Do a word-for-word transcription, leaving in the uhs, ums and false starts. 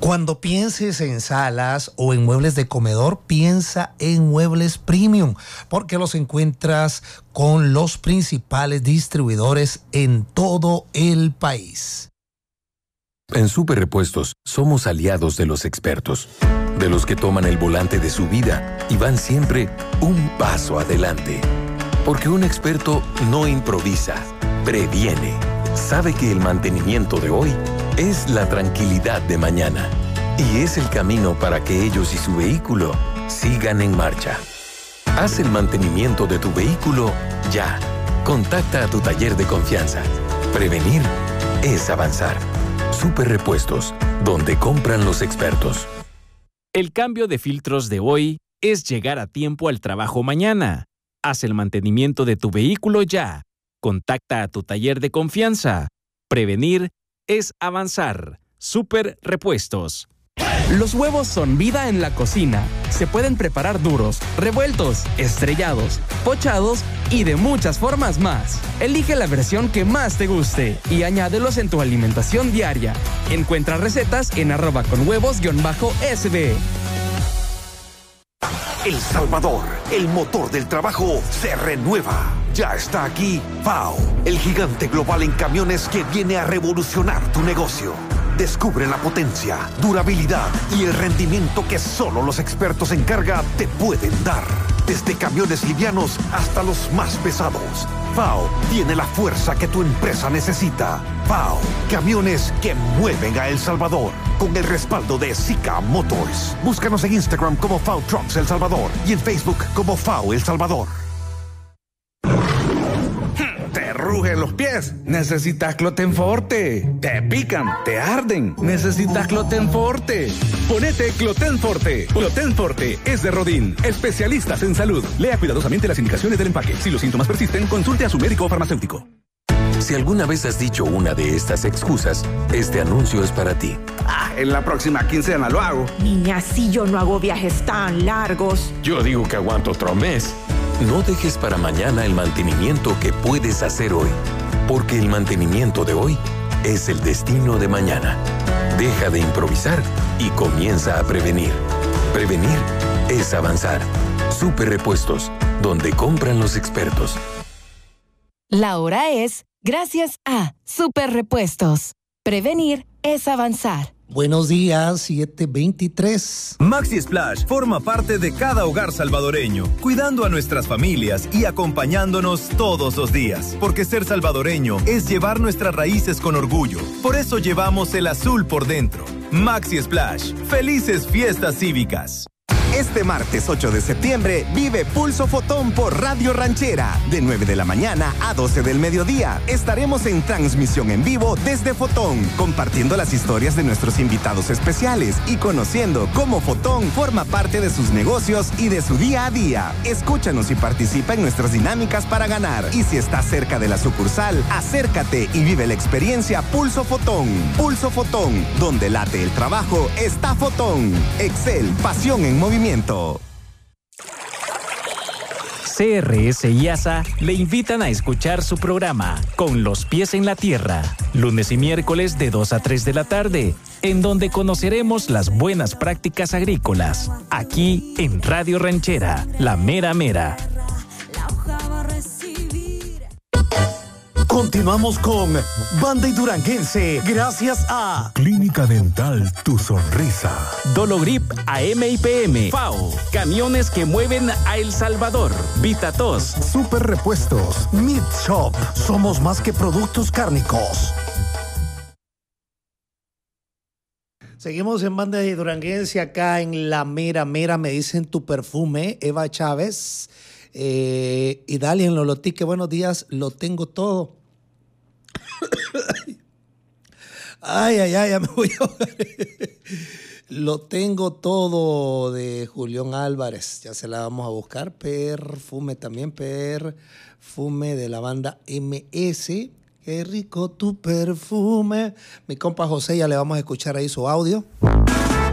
Cuando pienses en salas o en muebles de comedor, piensa en Muebles Premium, porque los encuentras con los principales distribuidores en todo el país. En Super Repuestos somos aliados de los expertos, de los que toman el volante de su vida y van siempre un paso adelante. Porque un experto no improvisa, previene. Sabe que el mantenimiento de hoy es la tranquilidad de mañana. Y es el camino para que ellos y su vehículo sigan en marcha. Haz el mantenimiento de tu vehículo ya. Contacta a tu taller de confianza. Prevenir es avanzar. Super Repuestos, donde compran los expertos. El cambio de filtros de hoy es llegar a tiempo al trabajo mañana. Haz el mantenimiento de tu vehículo ya. Contacta a tu taller de confianza. Prevenir es avanzar. Super Repuestos. Los huevos son vida en la cocina. Se pueden preparar duros, revueltos, estrellados, pochados y de muchas formas más. Elige la versión que más te guste y añádelos en tu alimentación diaria. Encuentra recetas en arroba con huevos guión bajo sb. El Salvador, el motor del trabajo, se renueva. Ya está aquí F A O, el gigante global en camiones que viene a revolucionar tu negocio. Descubre la potencia, durabilidad y el rendimiento que solo los expertos en carga te pueden dar. Desde camiones livianos hasta los más pesados. F A O tiene la fuerza que tu empresa necesita. F A O, camiones que mueven a El Salvador. Con el respaldo de Sika Motors. Búscanos en Instagram como F A O Trucks El Salvador y en Facebook como F A O El Salvador. Te rugen los pies, necesitas Clotenforte. Te pican, te arden, necesitas Clotenforte. Ponete Clotenforte. Clotenforte es de Rodin, especialistas en salud. Lea cuidadosamente las indicaciones del empaque. Si los síntomas persisten, consulte a su médico o farmacéutico. Si alguna vez has dicho una de estas excusas, este anuncio es para ti. Ah, en la próxima quincena lo hago. Niña, si yo no hago viajes tan largos. Yo digo que aguanto otro mes. No dejes para mañana el mantenimiento que puedes hacer hoy, porque el mantenimiento de hoy es el destino de mañana. Deja de improvisar y comienza a prevenir. Prevenir es avanzar. Super Repuestos, donde compran los expertos. La hora es gracias a Super Repuestos. Prevenir es avanzar. Buenos días, siete veintitrés. Maxi Splash forma parte de cada hogar salvadoreño, cuidando a nuestras familias y acompañándonos todos los días. Porque ser salvadoreño es llevar nuestras raíces con orgullo. Por eso llevamos el azul por dentro. Maxi Splash. Felices fiestas cívicas. Este martes ocho de septiembre vive Pulso Fotón por Radio Ranchera. De nueve de la mañana a doce del mediodía. Estaremos en transmisión en vivo desde Fotón, compartiendo las historias de nuestros invitados especiales y conociendo cómo Fotón forma parte de sus negocios y de su día a día. Escúchanos y participa en nuestras dinámicas para ganar. Y si estás cerca de la sucursal, acércate y vive la experiencia Pulso Fotón. Pulso Fotón, donde late el trabajo, está Fotón. Excel, pasión en movimiento. C R S y A S A le invitan a escuchar su programa Con los pies en la tierra, lunes y miércoles de dos a tres de la tarde, en donde conoceremos las buenas prácticas agrícolas, aquí en Radio Ranchera, la mera mera. Continuamos con Banda y Duranguense, gracias a Clínica Dental Tu Sonrisa, Dologrip A M y P M, F A O, camiones que mueven a El Salvador, Vitatos, Super Repuestos, Meat Shop, somos más que productos cárnicos. Seguimos en Banda y Duranguense acá en la mera mera, me dicen tu perfume, Eva Chávez. Eh, y Dalia en Lolotique, buenos días, lo tengo todo. Ay, ay, ay, ya me voy a ahogar. Lo tengo todo de Julián Álvarez, ya se la vamos a buscar. Perfume también, perfume de la banda M S. Qué rico tu perfume. Mi compa José, ya le vamos a escuchar ahí su audio.